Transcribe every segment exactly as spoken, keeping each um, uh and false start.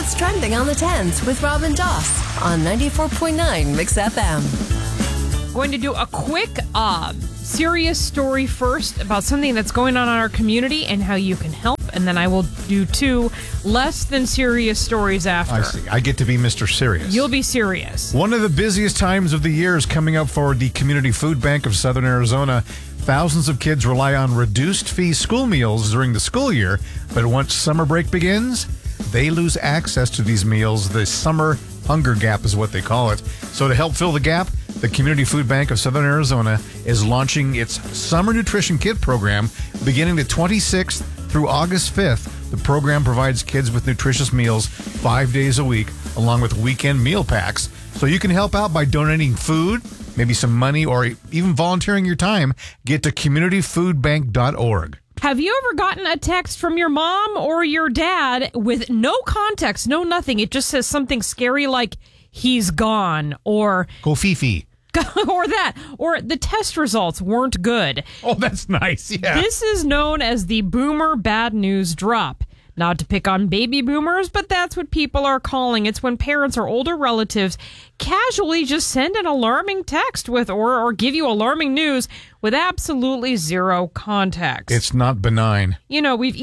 what's trending on the tens with Robin Doss on ninety-four point nine Mix F M. Going to do a quick, uh, serious story first about something that's going on in our community and how you can help. And then I will do two less than serious stories after. I see. I get to be Mister Serious. You'll be serious. One of the busiest times of the year is coming up for the Community Food Bank of Southern Arizona. Thousands of kids rely on reduced-fee school meals during the school year, but once summer break begins, they lose access to these meals. The summer hunger gap is what they call it. So to help fill the gap, the Community Food Bank of Southern Arizona is launching its Summer Nutrition Kit program beginning the twenty-sixth through August fifth. The program provides kids with nutritious meals five days a week, along with weekend meal packs. So you can help out by donating food, maybe some money, or even volunteering your time. Get to community food bank dot org. Have you ever gotten a text from your mom or your dad with no context, no nothing? It just says something scary like, he's gone, or... Go Fifi. Or that, or the test results weren't good. Oh, that's nice, yeah. This is known as the boomer bad news drop. Not to pick on baby boomers, but that's what people are calling. It's when parents or older relatives casually just send an alarming text with or, or give you alarming news with absolutely zero context. It's not benign. You know, we've,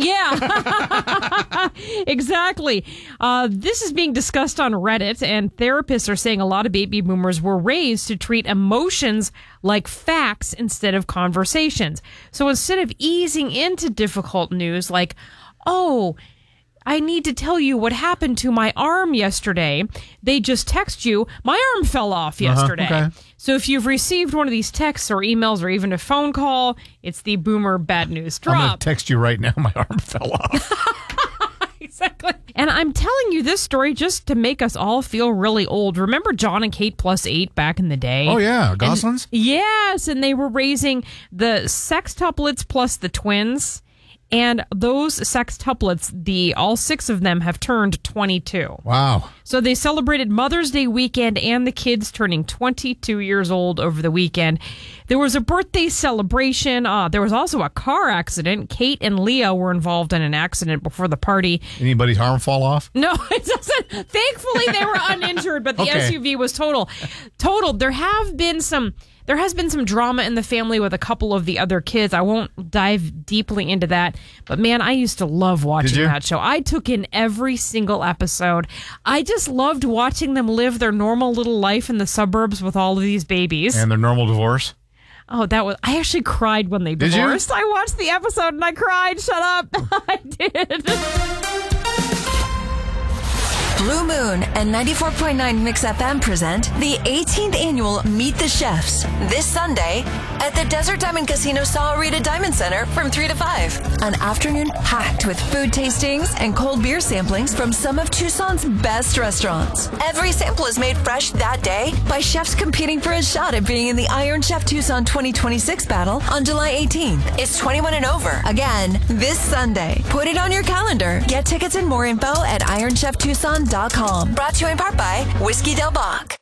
yeah, exactly. Uh, this is being discussed on Reddit, and therapists are saying a lot of baby boomers were raised to treat emotions like facts instead of conversations. So instead of easing into difficult news like, oh, I need to tell you what happened to my arm yesterday, they just text you, my arm fell off yesterday. Uh-huh, okay. So if you've received one of these texts or emails or even a phone call, it's the boomer bad news drop. I'm going to text you right now, my arm fell off. Exactly. And I'm telling you this story just to make us all feel really old. Remember John and Kate plus eight back in the day? Oh, yeah. Goslings? And, yes. And they were raising the sextuplets plus the twins. And those sextuplets, the all six of them have turned twenty-two. Wow. So they celebrated Mother's Day weekend and the kids turning twenty-two years old over the weekend. There was a birthday celebration. Uh, there was also a car accident. Kate and Leah were involved in an accident before the party. Anybody's arm fall off? No, it doesn't. Thankfully, they were uninjured, but the Okay. S U V was total. Totaled. There have been some... There has been some drama in the family with a couple of the other kids. I won't dive deeply into that. But, man, I used to love watching that show. I took in every single episode. I just loved watching them live their normal little life in the suburbs with all of these babies. And their normal divorce? Oh, that was... I actually cried when they Did divorced. you? I watched the episode and I cried. Shut up. I did. Blue Moon and ninety-four point nine Mix F M present the eighteenth annual Meet the Chefs this Sunday at the Desert Diamond Casino Sahuarita Diamond Center from three to five. An afternoon packed with food tastings and cold beer samplings from some of Tucson's best restaurants. Every sample is made fresh that day by chefs competing for a shot at being in the Iron Chef Tucson twenty twenty-six battle on July eighteenth. It's twenty-one and over. Again, this Sunday. Put it on your calendar. Get tickets and more info at iron chef tucson dot com. Brought to you in part by Whiskey Del Bach.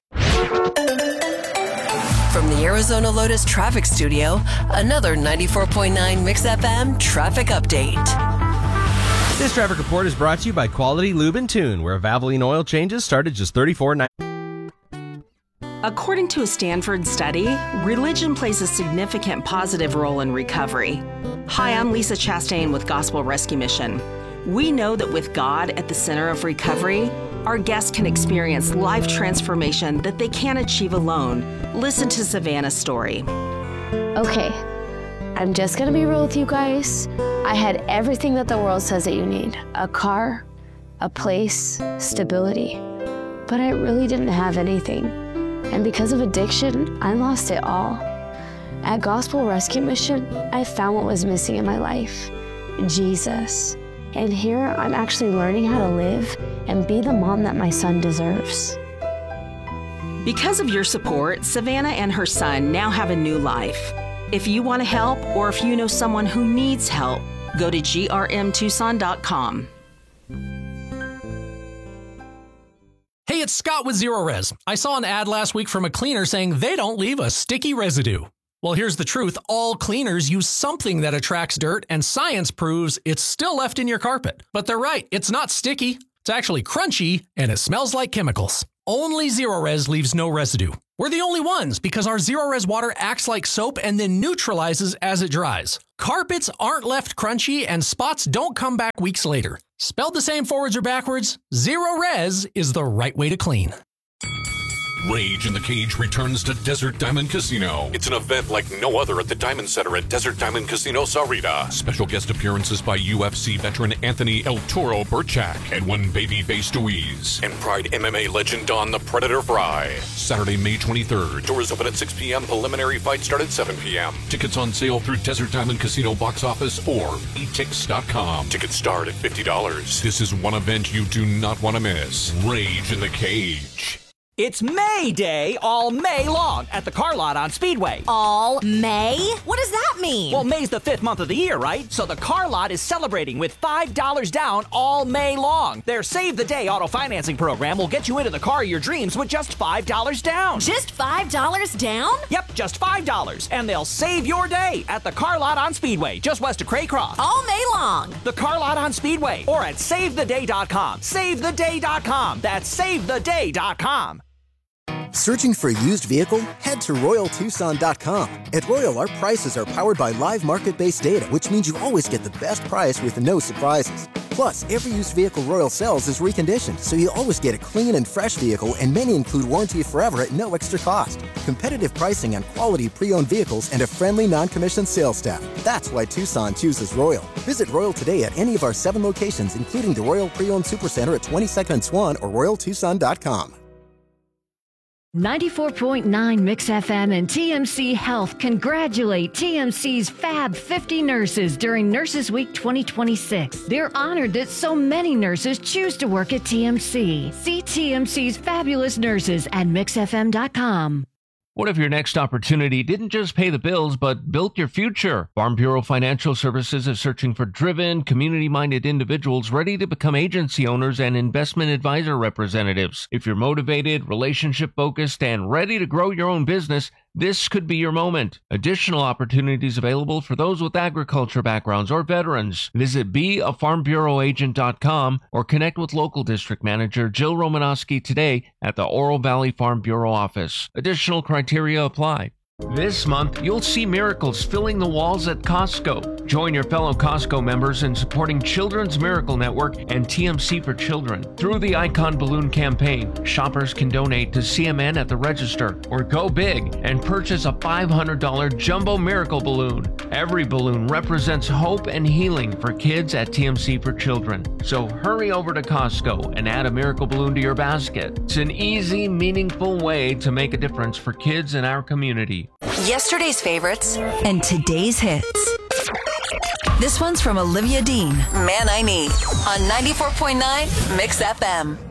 From the Arizona Lotus Traffic Studio, another ninety-four point nine Mix F M traffic update. This traffic report is brought to you by Quality Lube and Tune, where Valvoline oil changes start at just thirty-four dollars and ninety cents. According to a Stanford study, religion plays a significant positive role in recovery. Hi, I'm Lisa Chastain with Gospel Rescue Mission. We know that with God at the center of recovery, our guests can experience life transformation that they can't achieve alone. Listen to Savannah's story. Okay, I'm just gonna be real with you guys. I had everything that the world says that you need. A car, a place, stability. But I really didn't have anything. And because of addiction, I lost it all. At Gospel Rescue Mission, I found what was missing in my life, Jesus. And here I'm actually learning how to live and be the mom that my son deserves. Because of your support, Savannah and her son now have a new life. If you want to help, or if you know someone who needs help, go to G R M Tucson dot com. Hey, it's Scott with Zero Res. I saw an ad last week from a cleaner saying they don't leave a sticky residue. Well, here's the truth. All cleaners use something that attracts dirt, and science proves it's still left in your carpet. But they're right. It's not sticky. It's actually crunchy and it smells like chemicals. Only Zero-Res leaves no residue. We're the only ones because our Zero-Res water acts like soap and then neutralizes as it dries. Carpets aren't left crunchy and spots don't come back weeks later. Spelled the same forwards or backwards, Zero-Res is the right way to clean. Rage in the Cage returns to Desert Diamond Casino. It's an event like no other at the Diamond Center at Desert Diamond Casino Sahuarita. Special guest appearances by U F C veteran Anthony El Toro Burchak and one babyface Deweese. And Pride M M A legend Don the Predator Fry. Saturday, May twenty-third. Doors open at six p.m. Preliminary fight start at seven p.m. Tickets on sale through Desert Diamond Casino box office or e tix dot com. Tickets start at fifty dollars. This is one event you do not want to miss. Rage in the Cage. It's May Day all May long at the car lot on Speedway. All May? What does that mean? Well, May's the fifth month of the year, right? So the car lot is celebrating with five dollars down all May long. Their Save the Day auto financing program will get you into the car of your dreams with just five dollars down. Just five dollars down? Yep, just five dollars. And they'll save your day at the car lot on Speedway, just west of Craycroft. All May long. The car lot on Speedway or at save the day dot com. save the day dot com. That's save the day dot com. Searching for a used vehicle? Head to Royal Tucson dot com. At Royal, our prices are powered by live market-based data, which means you always get the best price with no surprises. Plus, every used vehicle Royal sells is reconditioned, so you always get a clean and fresh vehicle, and many include warranty forever at no extra cost. Competitive pricing on quality pre-owned vehicles and a friendly non-commissioned sales staff. That's why Tucson chooses Royal. Visit Royal today at any of our seven locations, including the Royal Pre-Owned Supercenter at twenty-second and Swan or Royal Tucson dot com. ninety-four point nine Mix F M and T M C Health congratulate T M C's Fab fifty nurses during Nurses Week twenty twenty-six. They're honored that so many nurses choose to work at T M C. See T M C's fabulous nurses at mix f m dot com. What if your next opportunity didn't just pay the bills, but built your future? Farm Bureau Financial Services is searching for driven, community-minded individuals ready to become agency owners and investment advisor representatives. If you're motivated, relationship-focused, and ready to grow your own business, this could be your moment. Additional opportunities available for those with agriculture backgrounds or veterans. Visit be a farm bureau agent dot com or connect with local district manager Jill Romanowski today at the Oro Valley Farm Bureau office. Additional criteria apply. This month, you'll see miracles filling the walls at Costco. Join your fellow Costco members in supporting Children's Miracle Network and T M C for Children. Through the Icon Balloon campaign, shoppers can donate to C M N at the register or go big and purchase a five hundred dollars Jumbo Miracle Balloon. Every balloon represents hope and healing for kids at T M C for Children. So hurry over to Costco and add a miracle balloon to your basket. It's an easy, meaningful way to make a difference for kids in our community. Yesterday's favorites and today's hits. This one's from Olivia Dean, Man I Need, on ninety-four point nine Mix F M.